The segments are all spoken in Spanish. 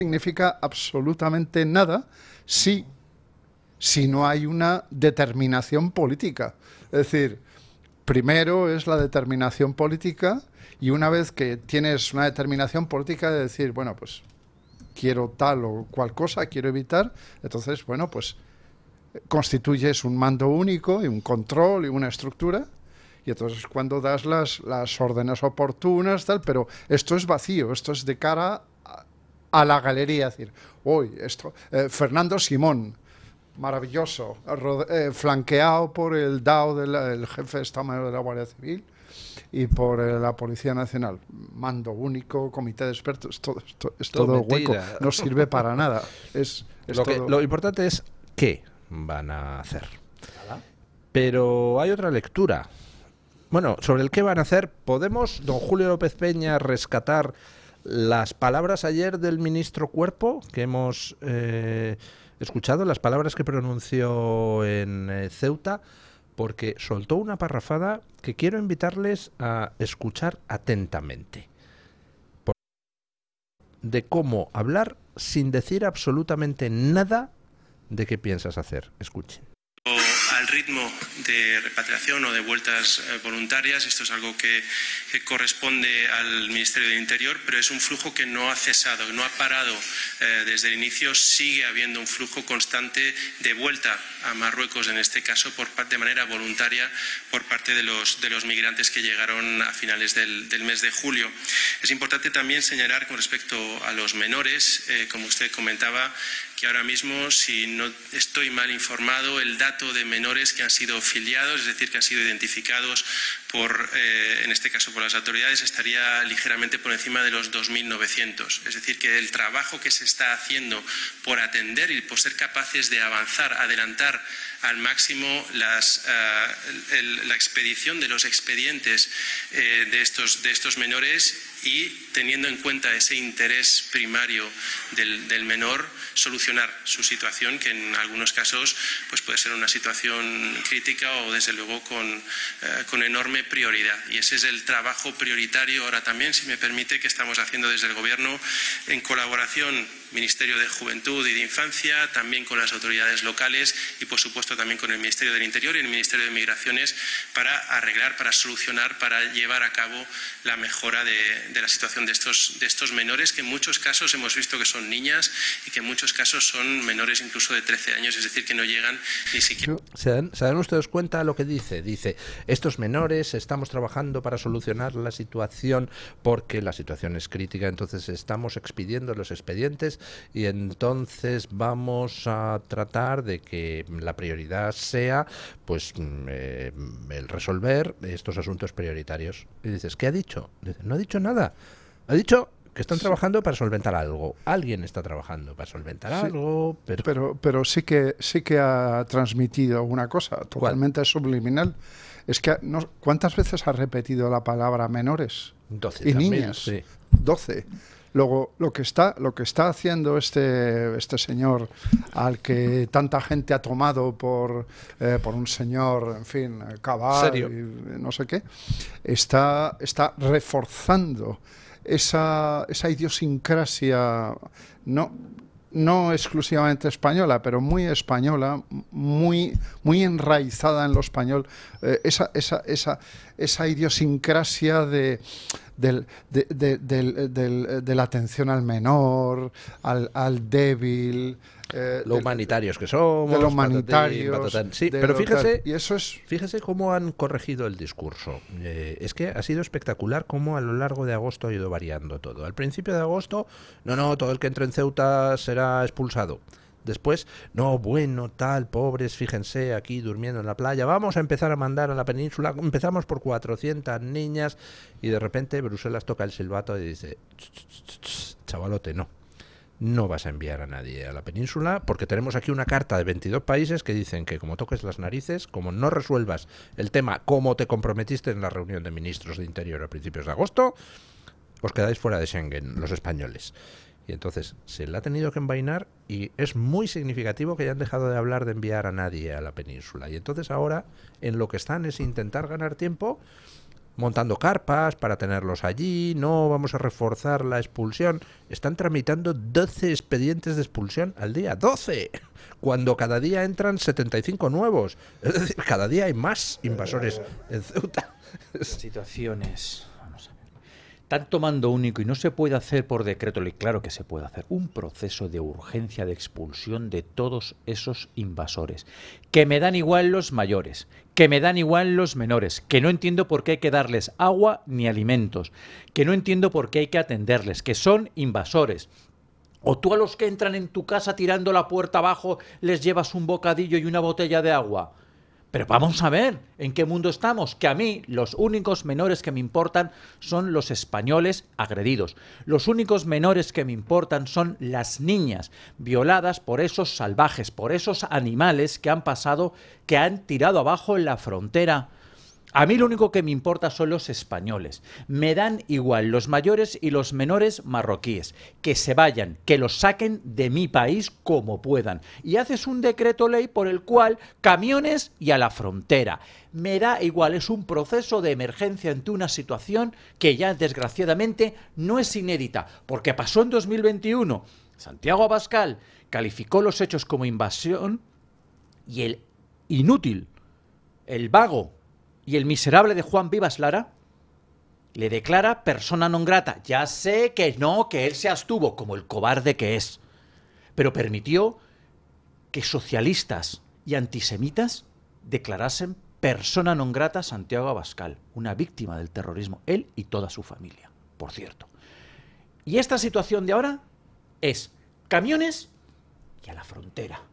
significa absolutamente nada si, si no hay una determinación política. Es decir, primero es la determinación política y una vez que tienes una determinación política de decir, bueno, pues quiero tal o cual cosa, quiero evitar, entonces, bueno, pues constituyes un mando único y un control y una estructura y entonces cuando das las órdenes oportunas, tal, pero esto es vacío, esto es de cara a la galería, es decir, hoy esto, Fernando Simón, maravilloso, flanqueado por el DAO, el jefe de Estado Mayor de la Guardia Civil, y por la Policía Nacional. Mando único, comité de expertos, es todo hueco, no sirve para nada. Lo importante es qué van a hacer. Pero hay otra lectura. Bueno, sobre el qué van a hacer, ¿podemos, don Julio López Peña, rescatar las palabras ayer del ministro Cuerpo que hemos escuchado, las palabras que pronunció en Ceuta? Porque soltó una parrafada que quiero invitarles a escuchar atentamente. De cómo hablar sin decir absolutamente nada de qué piensas hacer. Escuchen. Al ritmo de repatriación o de vueltas voluntarias, esto es algo que corresponde al Ministerio del Interior, pero es un flujo que no ha cesado, no ha parado desde el inicio. Sigue habiendo un flujo constante de vuelta a Marruecos, en este caso de manera voluntaria, por parte de los migrantes que llegaron a finales del mes de julio. Es importante también señalar con respecto a los menores, como usted comentaba, que ahora mismo, si no estoy mal informado, el dato de menores que han sido filiados, es decir, que han sido identificados en este caso por las autoridades, estaría ligeramente por encima de los 2.900. Es decir, que el trabajo que se está haciendo por atender y por ser capaces de avanzar, adelantar al máximo la expedición de los expedientes de estos menores, y teniendo en cuenta ese interés primario del menor, solucionar su situación, que en algunos casos pues puede ser una situación crítica o desde luego con enorme prioridad. Y ese es el trabajo prioritario ahora también, si me permite, que estamos haciendo desde el Gobierno en colaboración Ministerio de Juventud y de Infancia, también con las autoridades locales y por supuesto también con el Ministerio del Interior y el Ministerio de Migraciones, para arreglar, para solucionar, para llevar a cabo la mejora de la situación de estos menores, que en muchos casos hemos visto que son niñas y que en muchos casos son menores incluso de 13 años, es decir, que no llegan ni siquiera. ¿Se dan ustedes cuenta lo que dice? Dice, estos menores estamos trabajando para solucionar la situación porque la situación es crítica, entonces estamos expidiendo los expedientes y entonces vamos a tratar de que la prioridad sea pues el resolver estos asuntos prioritarios. Y dices, ¿qué ha dicho? Dice, no ha dicho nada. Ha dicho que están trabajando para solventar algo. Alguien está trabajando para solventar algo, pero sí que ha transmitido una cosa totalmente subliminal. Es que ¿cuántas veces ha repetido la palabra menores? 12 y también, niñas. Sí. 12. Luego, lo que está haciendo este señor, al que tanta gente ha tomado por un señor, en fin, cabal, y no sé qué, está reforzando esa idiosincrasia, no exclusivamente española, pero muy española, muy enraizada en lo español, esa idiosincrasia de la atención al menor, al débil, lo humanitarios que somos, de lo humanitarios, patatán. Sí, pero fíjese cómo han corregido el discurso. Es que ha sido espectacular cómo a lo largo de agosto ha ido variando todo. Al principio de agosto, no, todo el que entre en Ceuta será expulsado. Después, no, bueno, tal, pobres, fíjense, aquí durmiendo en la playa, vamos a empezar a mandar a la península, empezamos por 400 niñas, y de repente Bruselas toca el silbato y dice, chavalote, no vas a enviar a nadie a la península, porque tenemos aquí una carta de 22 países que dicen que como toques las narices, como no resuelvas el tema como te comprometiste en la reunión de ministros de Interior a principios de agosto, os quedáis fuera de Schengen, los españoles. Y entonces se le ha tenido que envainar, y es muy significativo que hayan dejado de hablar de enviar a nadie a la península. Y entonces ahora en lo que están es intentar ganar tiempo montando carpas para tenerlos allí, no vamos a reforzar la expulsión. Están tramitando 12 expedientes de expulsión al día, 12, cuando cada día entran 75 nuevos. Es decir, cada día hay más invasores en Ceuta. Situaciones... Están tomando único y no se puede hacer por decreto ley. Claro que se puede hacer un proceso de urgencia de expulsión de todos esos invasores. Que me dan igual los mayores, que me dan igual los menores, que no entiendo por qué hay que darles agua ni alimentos, que no entiendo por qué hay que atenderles, que son invasores. O tú a los que entran en tu casa tirando la puerta abajo les llevas un bocadillo y una botella de agua. Pero vamos a ver en qué mundo estamos, que a mí los únicos menores que me importan son los españoles agredidos. Los únicos menores que me importan son las niñas violadas por esos salvajes, por esos animales que han pasado, que han tirado abajo en la frontera. A mí lo único que me importa son los españoles. Me dan igual los mayores y los menores marroquíes. Que se vayan, que los saquen de mi país como puedan. Y haces un decreto ley por el cual camiones y a la frontera. Me da igual, es un proceso de emergencia ante una situación que ya desgraciadamente no es inédita. Porque pasó en 2021. Santiago Abascal calificó los hechos como invasión y el inútil, el vago y el miserable de Juan Vivas Lara le declara persona non grata. Ya sé que no, que él se abstuvo, como el cobarde que es. Pero permitió que socialistas y antisemitas declarasen persona non grata a Santiago Abascal, una víctima del terrorismo, él y toda su familia, por cierto. Y esta situación de ahora es camiones y a la frontera.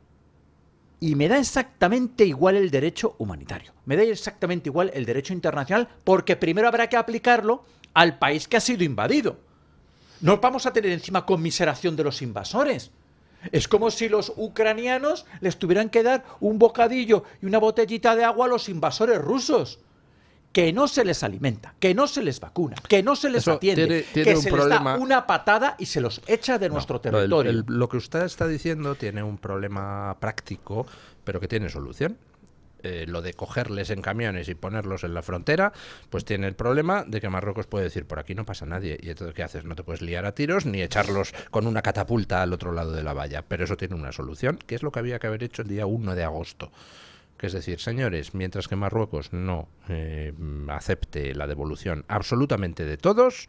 Y me da exactamente igual el derecho humanitario. Me da exactamente igual el derecho internacional, porque primero habrá que aplicarlo al país que ha sido invadido. No vamos a tener encima conmiseración de los invasores. Es como si los ucranianos les tuvieran que dar un bocadillo y una botellita de agua a los invasores rusos. Que no se les alimenta, que no se les vacuna, que no se les atiende, que se les da una patada y se los echa de nuestro territorio. Lo que usted está diciendo tiene un problema práctico, pero que tiene solución. Lo de cogerles en camiones y ponerlos en la frontera, pues tiene el problema de que Marruecos puede decir, por aquí no pasa nadie. Y entonces, ¿qué haces? No te puedes liar a tiros ni echarlos con una catapulta al otro lado de la valla. Pero eso tiene una solución, que es lo que había que haber hecho el día 1 de agosto. Que es decir, señores, mientras que Marruecos no acepte la devolución absolutamente de todos,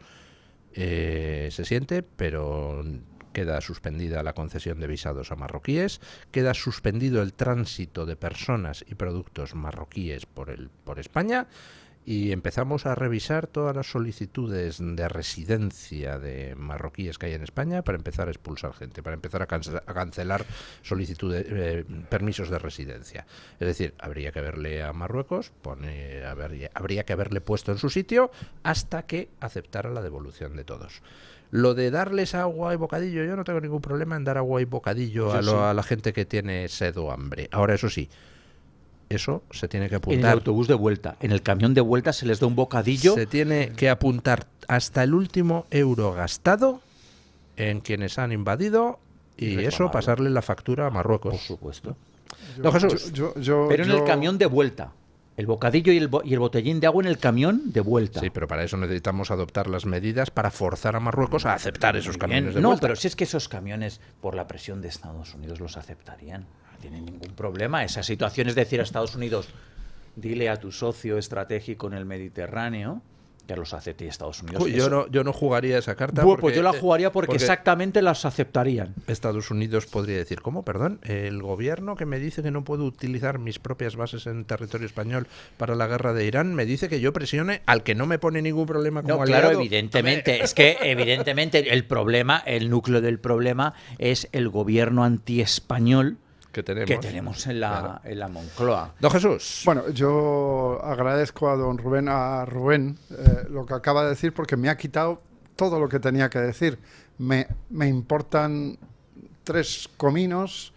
se siente, pero queda suspendida la concesión de visados a marroquíes, queda suspendido el tránsito de personas y productos marroquíes por España, y empezamos a revisar todas las solicitudes de residencia de marroquíes que hay en España para empezar a expulsar gente, para empezar a cancelar solicitudes, permisos de residencia. Es decir, habría que verle a Marruecos, habría que haberle puesto en su sitio hasta que aceptara la devolución de todos. Lo de darles agua y bocadillo, yo no tengo ningún problema en dar agua y bocadillo a la gente que tiene sed o hambre. Ahora, eso sí, eso se tiene que apuntar. En el autobús de vuelta, en el camión de vuelta se les da un bocadillo. Se tiene que apuntar hasta el último euro gastado en quienes han invadido y eso pasarle la factura a Marruecos. Por supuesto. No, Jesús. Pero en el camión de vuelta. El bocadillo y el botellín de agua en el camión de vuelta. Sí, pero para eso necesitamos adoptar las medidas para forzar a Marruecos a aceptar esos camiones de vuelta. No, pero si es que esos camiones, por la presión de Estados Unidos, los aceptarían. No tienen ningún problema. Esa situación es decir a Estados Unidos, dile a tu socio estratégico en el Mediterráneo que los acepte, y Estados Unidos. Uy, yo no jugaría esa carta. Bueno, pues yo la jugaría porque exactamente las aceptarían. Estados Unidos podría decir, ¿cómo? Perdón, el gobierno que me dice que no puedo utilizar mis propias bases en territorio español para la guerra de Irán, me dice que yo presione al que no me pone ningún problema como aliado. Claro, evidentemente. Es que evidentemente el núcleo del problema es el gobierno antiespañol que tenemos en la Moncloa. Don Jesús. Bueno, yo agradezco a don Rubén, lo que acaba de decir, porque me ha quitado todo lo que tenía que decir. Me importan 3 cominos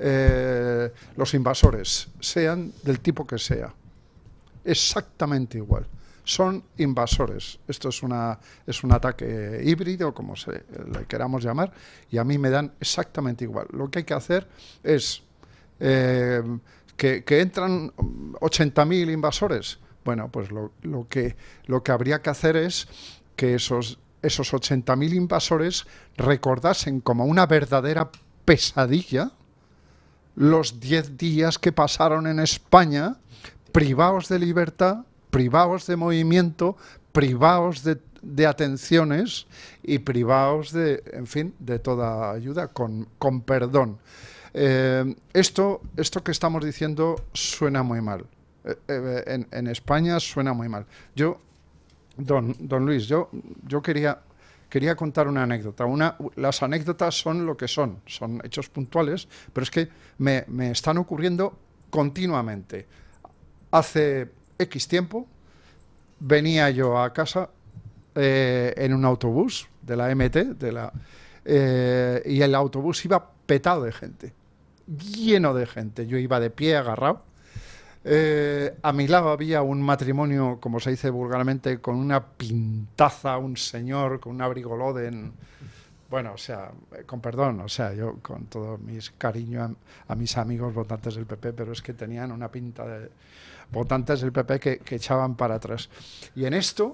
los invasores, sean del tipo que sea. Exactamente igual. Son invasores. Esto es un ataque híbrido, como le queramos llamar, y a mí me dan exactamente igual. Lo que hay que hacer es que entran 80.000 invasores. Bueno, pues lo que habría que hacer es que esos 80.000 invasores recordasen como una verdadera pesadilla los 10 días que pasaron en España privados de libertad, privados de movimiento, privados de atenciones y privados de, en fin, de toda ayuda, con perdón. Esto que estamos diciendo suena muy mal. En España suena muy mal. Don Luis, yo quería contar una anécdota. Las anécdotas son lo que son hechos puntuales, pero es que me están ocurriendo continuamente. Hace X tiempo venía yo a casa en un autobús de la MT, y el autobús iba petado de gente, lleno de gente. Yo iba de pie, agarrado. A mi lado había un matrimonio, como se dice vulgarmente, con una pintaza, un señor con un abrigo Loden. Bueno, o sea, con perdón, o sea, yo con todo mis cariño a mis amigos votantes del PP, pero es que tenían una pinta de votantes del PP que echaban para atrás. Y en esto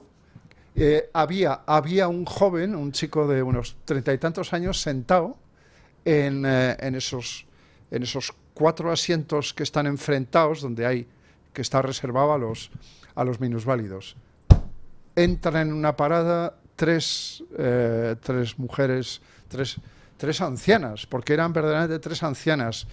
había un joven, un chico de unos 30 y tantos años, sentado en esos 4 asientos que están enfrentados, donde que está reservado a los minusválidos. Entran en una parada tres mujeres, tres ancianas, porque eran verdaderamente 3 ancianas.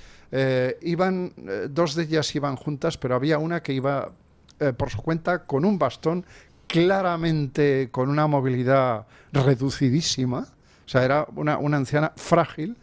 2 de ellas iban juntas, pero había una que iba por su cuenta con un bastón, claramente con una movilidad reducidísima. O sea, era una anciana frágil.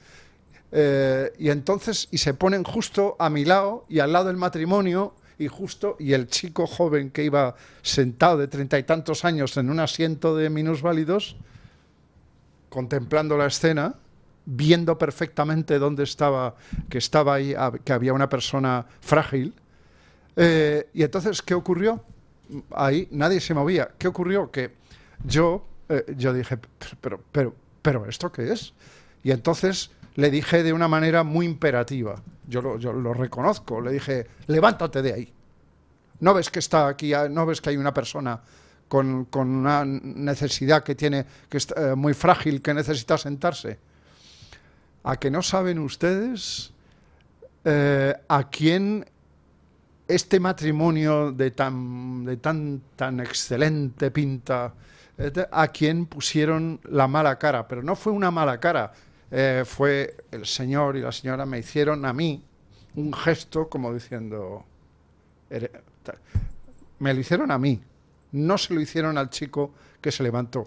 Y se ponen justo a mi lado y al lado del matrimonio, y el chico joven que iba sentado de 30 y tantos años en un asiento de minusválidos, contemplando la escena, viendo perfectamente dónde estaba, que había una persona frágil. Y entonces, ¿qué ocurrió? Ahí nadie se movía. ¿Qué ocurrió? Que yo dije, pero ¿esto qué es? Y entonces le dije de una manera muy imperativa, yo lo reconozco, le dije, levántate de ahí. ¿No ves que está aquí, no ves que hay una persona con una necesidad que es muy frágil, que necesita sentarse? ¿A que no saben ustedes a quién este matrimonio de tan excelente pinta, a quién pusieron la mala cara? Pero no fue una mala cara. Fue el señor y la señora me hicieron a mí un gesto como diciendo, me lo hicieron a mí, no se lo hicieron al chico que se levantó,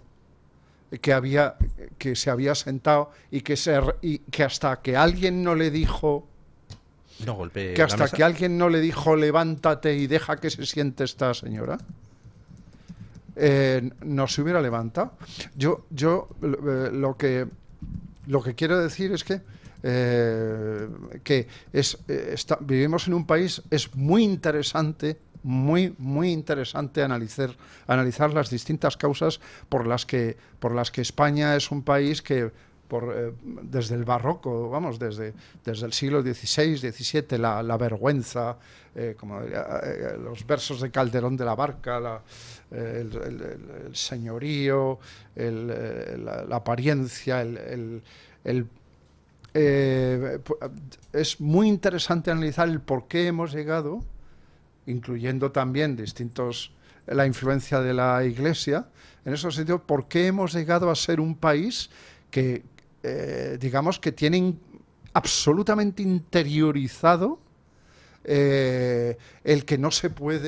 que se había sentado y que hasta que alguien no le dijo, que alguien no le dijo levántate y deja que se siente esta señora, no se hubiera levantado. Lo que quiero decir es que vivimos en un país, es muy interesante, muy interesante analizar las distintas causas por las que España es un país que desde el barroco, vamos, desde el siglo XVI, XVII, la vergüenza, como los versos de Calderón de la Barca, el señorío, la apariencia, es muy interesante analizar el por qué hemos llegado, incluyendo también la influencia de la Iglesia, en ese sentido, por qué hemos llegado a ser un país que digamos que tienen absolutamente interiorizado el que no se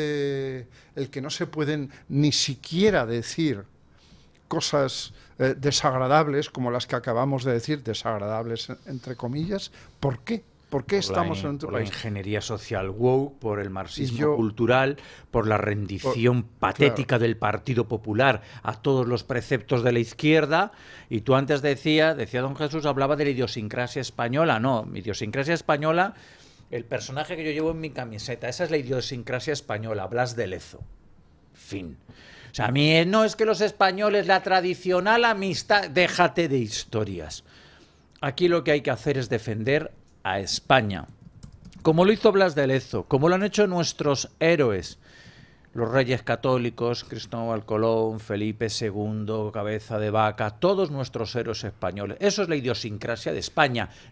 pueden ni siquiera decir cosas desagradables como las que acabamos de decir, desagradables entre comillas. ¿Por qué? ¿Por qué estamos en otro país? Por la ingeniería social woke, por el marxismo cultural, por la rendición patética del Partido Popular a todos los preceptos de la izquierda. Y tú antes decía don Jesús, hablaba de la idiosincrasia española. No, mi idiosincrasia española, el personaje que yo llevo en mi camiseta, esa es la idiosincrasia española, Blas de Lezo. Fin. O sea, a mí no es que los españoles, la tradicional amistad, déjate de historias. Aquí lo que hay que hacer es defender a España, como lo hizo Blas de Lezo, como lo han hecho nuestros héroes. los reyes católicos, Cristóbal Colón, Felipe II, Cabeza de Vaca, todos nuestros héroes españoles. Eso es la idiosincrasia de España,